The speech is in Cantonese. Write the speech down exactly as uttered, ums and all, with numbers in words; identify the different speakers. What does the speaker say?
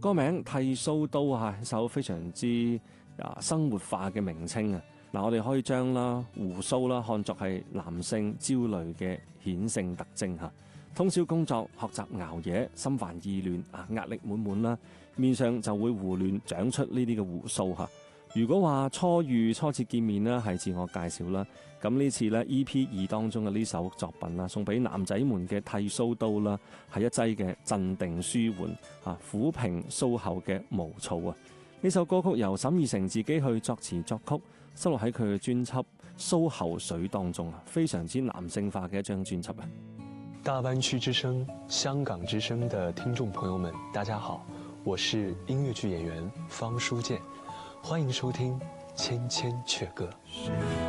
Speaker 1: 歌名剃鬚刀啊，一首非常之啊生活化嘅名稱啊。嗱，我哋可以將啦鬍鬚啦看作係男性焦慮嘅顯性特徵嚇。通宵工作、學習、熬夜，心煩意亂啊，壓力滿滿啦，面上就會胡亂長出呢啲嘅鬍鬚嚇。如果話初遇、初次見面啦，係自我介紹啦，咁呢次咧 E P 二當中嘅呢首作品啦，送俾男仔們嘅剃鬚刀啦，係一劑嘅鎮定舒緩啊，撫平鬚後嘅毛躁啊。呢首歌曲由沈以誠自己去作詞作曲，收錄喺佢嘅專輯《鬚後水》當中啊，非常之男性化嘅一張專輯啊。
Speaker 2: 大灣區之聲、香港之聲的聽眾朋友們，大家好，我是音樂劇演員方書劍，歡迎收聽《千千闕歌》。